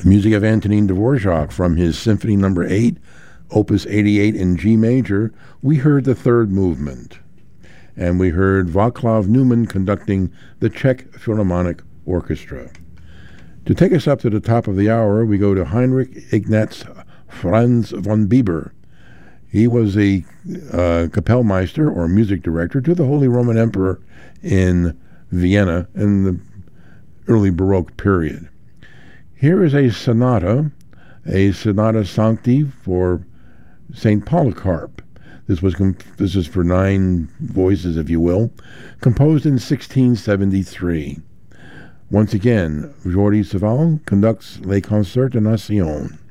The music of Antonin Dvorak from his Symphony No. 8, Opus 88 in G major. We heard the third movement. And we heard Václav Neumann conducting the Czech Philharmonic Orchestra. To take us up to the top of the hour, we go to Heinrich Ignaz Franz von Bieber. He was a Kapellmeister, or music director, to the Holy Roman Emperor in Vienna in the early Baroque period. Here is a sonata sancti for St. Polycarp. This is for 9 voices, if you will, composed in 1673. Once again, Jordi Savall conducts Les Concerts de Nation.